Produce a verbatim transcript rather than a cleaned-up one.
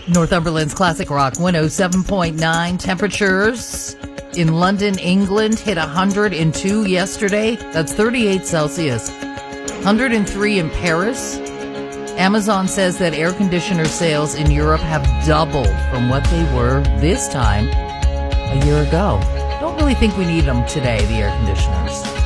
Northumberland's Classic Rock one oh seven point nine. Temperatures in London, England hit one hundred two yesterday. That's thirty-eight Celsius. one hundred three in Paris. Amazon says that air conditioner sales in Europe have doubled from what they were this time a year ago. Don't really think we need them today, the air conditioners.